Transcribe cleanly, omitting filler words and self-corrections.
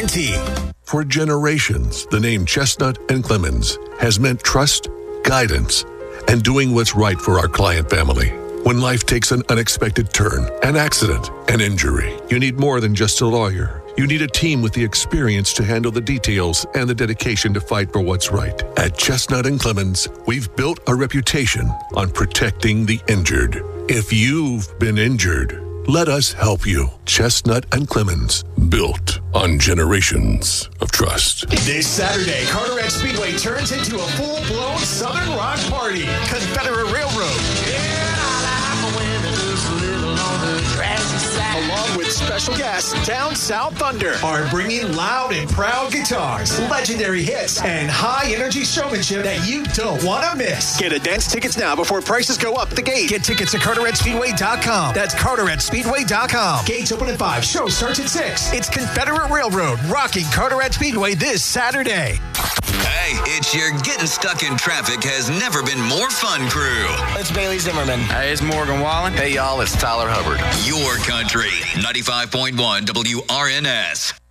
guarantee. For generations, the name Chestnut and Clemens has meant trust, guidance, and doing what's right for our client family. When life takes an unexpected turn, an accident, an injury, you need more than just a lawyer. You need a team with the experience to handle the details and the dedication to fight for what's right. At Chestnut and Clemens, we've built a reputation on protecting the injured. If you've been injured, let us help you. Chestnut and Clemens, built on generations of trust. This Saturday, Carteret Speedway turns into a full-blown Southern rock party. Confederate Railroad. Along with special guests, Down South Thunder are bringing loud and proud guitars, legendary hits, and high-energy showmanship that you don't want to miss. Get advance tickets now before prices go up at the gate. Get tickets at CarteretSpeedway.com. That's CarteretSpeedway.com. Gates open at 5. Show starts at 6. It's Confederate Railroad rocking Carteret Speedway this Saturday. Hey, it's your Getting Stuck in Traffic Has Never Been More Fun crew. It's Bailey Zimmerman. Hey, it's Morgan Wallen. Hey, y'all, it's Tyler Hubbard. Your country, 95.1 WRNS.